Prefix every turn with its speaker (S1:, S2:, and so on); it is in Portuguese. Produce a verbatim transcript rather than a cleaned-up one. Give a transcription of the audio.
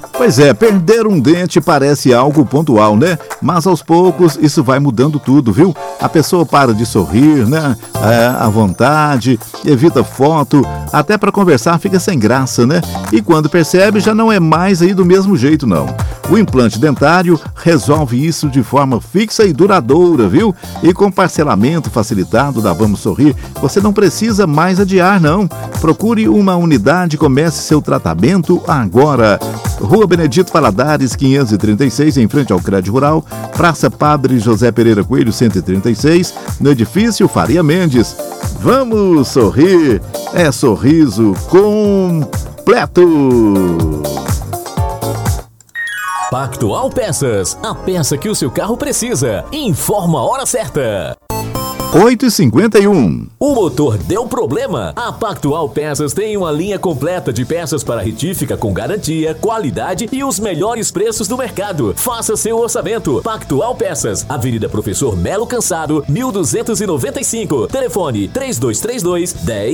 S1: Pois é, perder um dente parece algo pontual, né? Mas aos poucos isso vai mudando tudo, viu? A pessoa para de sorrir, né? É, à vontade, evita foto, até para conversar fica sem graça, né? E quando percebe já não é mais aí do mesmo jeito, não. O implante dentário resolve isso de forma fixa e duradoura, viu? E com parcelamento facilitado da Vamos Sorrir, você não precisa mais adiar, não. Procure uma unidade e comece seu tratamento agora. Rua Benedito Valadares, quinhentos e trinta e seis, em frente ao Crédito Rural, Praça Padre José Pereira Coelho, cento e trinta e seis, no edifício Faria Mendes. Vamos sorrir, é sorriso completo.
S2: Pactual Peças, a peça que o seu carro precisa. Informa a hora certa.
S1: oito e cinquenta e um.
S2: O motor deu problema? A Pactual Peças tem uma linha completa de peças para retífica com garantia, qualidade e os melhores preços do mercado. Faça seu orçamento. Pactual Peças, Avenida Professor Melo Cansado, mil duzentos e noventa e cinco. Telefone três dois três dois, dez